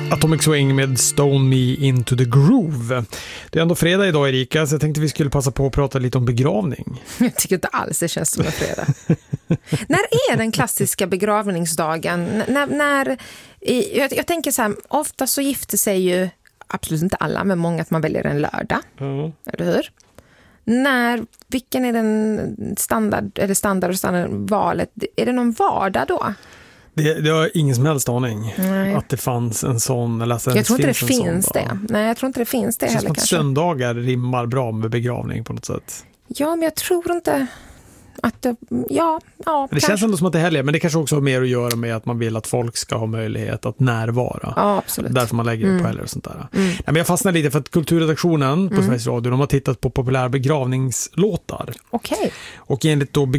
Atomic Swing med Stone Me Into the Groove. Det är ändå fredag idag, Erika, så jag tänkte vi skulle passa på att prata lite om begravning. Jag tycker inte alls det känns som en fredag. När är den klassiska begravningsdagen? Jag tänker så här, ofta så gifter sig ju, absolut inte alla, men många att man väljer en lördag. Eller hur? Vilken är den standardvalet? Är det någon vardag då? Det har ingen som helst aning. Nej. Att det fanns en sån. Eller jag tror inte det finns det. Nej, jag tror inte det finns det heller. Kanske. Söndagar rimmar bra med begravning på något sätt. Ja, men jag tror inte att det... det känns ändå som att det är helger, men det kanske också har mer att göra med att man vill att folk ska ha möjlighet att närvara. Ja, absolut. Därför man lägger det på helger och sånt där. Nej, men jag fastnar lite för att kulturredaktionen på Sveriges Radio, de har tittat på populära begravningslåtar. Okej. Och enligt då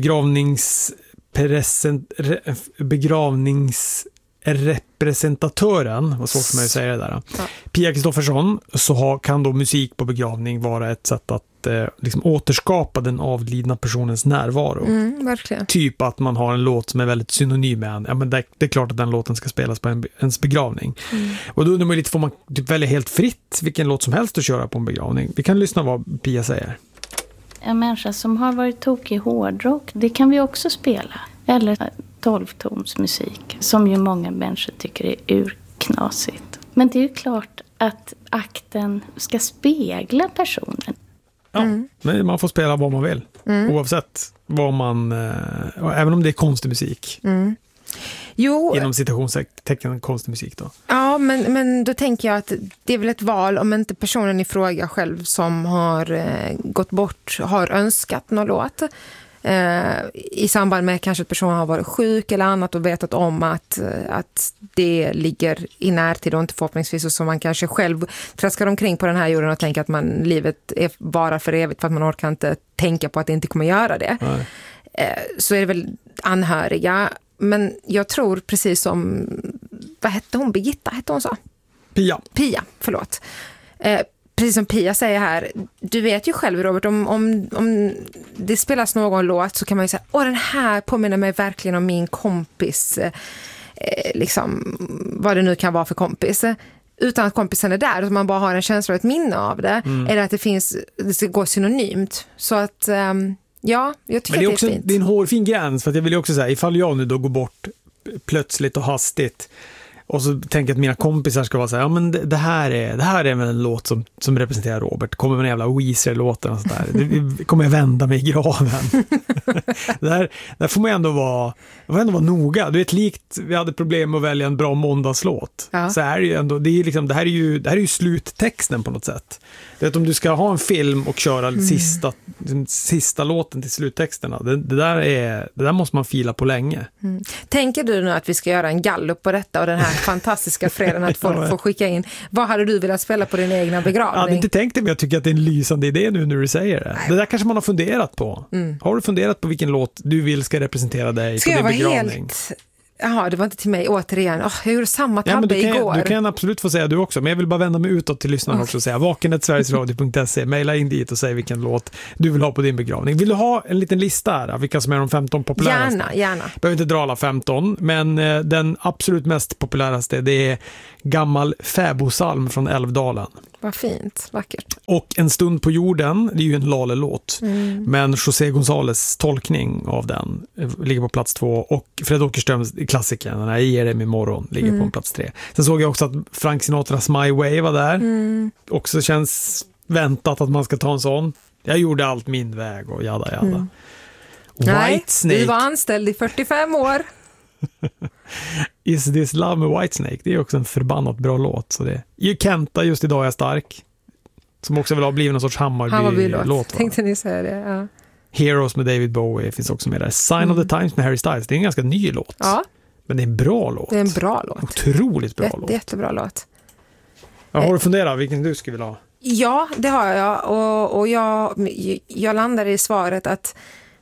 begravningsrepresentatören, vad svårt för mig att säga det där. Ja. Pia Kristoffersson, så kan då musik på begravning vara ett sätt att liksom återskapa den avlidna personens närvaro. Verkligen. Typ att man har en låt som är väldigt synonym med en. Ja, men det är klart att den låten ska spelas på ens begravning. Och då undrar man lite, får man typ välja helt fritt vilken låt som helst att köra på en begravning? Vi kan lyssna vad Pia säger. En människa som har varit tokig hårdrock, det kan vi också spela. Eller 12-tonsmusik, som ju många människor tycker är urknasigt. Men det är ju klart att akten ska spegla personen. Ja, men man får spela vad man vill. Oavsett vad man... även om det är konstig musik. Jo. Genom citationstecken konstig musik då. Ja, men då tänker jag att det är väl ett val om inte personen i fråga själv som har gått bort har önskat någon låt. I samband med kanske att personen har varit sjuk eller annat och vetat om att det ligger i närtid och inte förhoppningsvis, och så man kanske själv traskar omkring på den här jorden och tänker att livet är bara för evigt för att man orkar inte tänka på att det inte kommer göra det. Så är det väl anhöriga. Men jag tror precis som, vad hette hon? Birgitta hette hon så? Pia, förlåt. Precis som Pia säger här, du vet ju själv, Robert, om det spelas någon låt så kan man ju säga, den här påminner mig verkligen om min kompis, liksom, vad det nu kan vara för kompis. Utan att kompisen är där, så man bara har en känsla av ett minne av det, eller att det ska gå synonymt. Så att... Ja, jag tycker men det är också, också, det är en hårfin gräns, för att jag vill ju också säga, ifall jag nu då går bort plötsligt och hastigt och så tänker jag att mina kompisar ska vara så här, ja men det här är en låt som representerar Robert, kommer med en jävla Weezer-låten och sådär, det kommer jag vända mig i graven. där får man ändå vara noga. Du vet, likt vi hade problem med att välja en bra måndagslåt, så är det ju ändå, det är liksom, det här är ju sluttexten på något sätt. Det är att om du ska ha en film och köra sista låten till sluttexterna, det där måste man fila på länge. Tänker du nu att vi ska göra en gallup på detta och den här fantastiska fredagen att folk får skicka in, vad hade du velat spela på din egna begravning? Jag hade inte tänkt det, men jag tycker att det är en lysande idé nu när du säger det. Det där kanske man har funderat på. Har du funderat på vilken låt du vill ska representera dig på din begravning? Jaha, det var inte till mig återigen. Jag gjorde samma tabbe igår. Du kan absolut få säga du också, men jag vill bara vända mig utåt till lyssnarna också och säga vaken@sverigesradio.se, mejla in dit och säg vilken låt du vill ha på din begravning. Vill du ha en liten lista här, vilka som är de 15 populäraste? Gärna. Behöver inte dra alla 15, men den absolut mest populäraste, det är gammal fäbodsalm från Älvdalen. Vad fint, vackert. Och En stund på jorden, det är ju en Lale-låt. Men José González tolkning av den ligger på plats 2. Och Fred Åkerströms klassiken, den här Ger dem imorgon, ligger på plats 3. Sen såg jag också att Frank Sinatras My Way var där. Också känns väntat att man ska ta en sån. Jag gjorde allt min väg och jada. Whitesnake. Du var anställd i 45 år. Is This Love med Whitesnake, det är också en förbannat bra låt, så det. You Kenta, Just idag är jag stark, som också vill ha blivit någon sorts Hammarby-låt. Tänkte ni säga det, ja. Heroes med David Bowie finns också med där. Sign of the Times med Harry Styles, det är en ganska ny låt. Ja. Men det är en bra låt. Det är en bra låt. Otroligt bra låt. Jättebra låt. Har du funderat vilken du skulle vilja ha? Ja, det har jag. Och jag landar i svaret att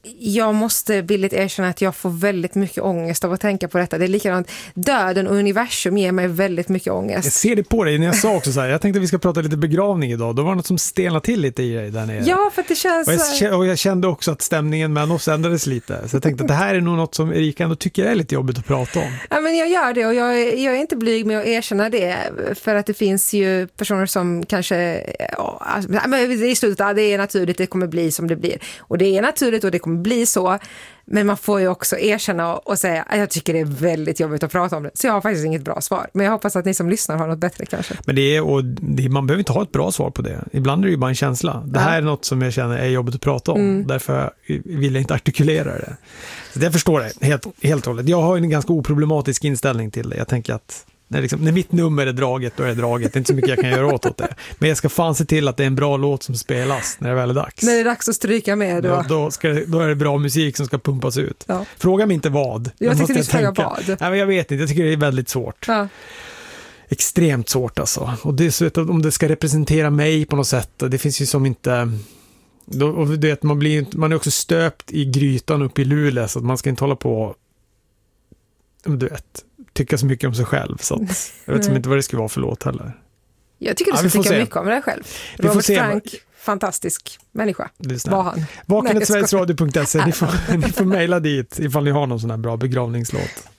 Jag måste villigt erkänna att jag får väldigt mycket ångest av att tänka på detta. Det är likadant. Döden och universum ger mig väldigt mycket ångest. Jag ser det på dig när jag sa också så här. Jag tänkte att vi ska prata lite begravning idag. Då var det något som stelnade till lite i dig där nere. Ja, för att det känns... Och jag kände också att stämningen mellan oss ändrades lite. Så jag tänkte att det här är nog något som Erika ändå tycker är lite jobbigt att prata om. Ja, men jag gör det och jag är inte blyg med att erkänna det. För att det finns ju personer som kanske... men i slutet, det är naturligt, det kommer bli som det blir. Och det är naturligt och det kommer bli så. Men man får ju också erkänna och säga att jag tycker det är väldigt jobbigt att prata om det. Så jag har faktiskt inget bra svar. Men jag hoppas att ni som lyssnar har något bättre kanske. Men man behöver inte ha ett bra svar på det. Ibland är det ju bara en känsla. Det här är något som jag känner är jobbigt att prata om. Därför vill jag inte artikulera det. Så jag förstår det helt och hållet. Jag har en ganska oproblematisk inställning till det. Jag tänker att när mitt nummer är draget, då är det draget. Det är inte så mycket jag kan göra åt det. Men jag ska fan se till att det är en bra låt som spelas när det väl är dags. När det är dags att stryka med. Då är det bra musik som ska pumpas ut. Ja. Fråga mig inte vad. Jag tyckte du fråga vad. Nej, men jag vet inte. Jag tycker det är väldigt svårt. Ja. Extremt svårt alltså. Och det är så att om det ska representera mig på något sätt. Det finns ju som inte... Och du vet, man är också stöpt i grytan uppe i Luleå, så att man ska inte hålla på... Du vet... tycka så mycket om sig själv, så att jag vet inte vad det ska vara för låt heller. Jag tycker du ska tycka mycket om dig själv. Robert Frank, fantastisk människa. Var han. Vaken@sverigesradio.se. Ni får mejla dit ifall ni har någon sån här bra begravningslåt.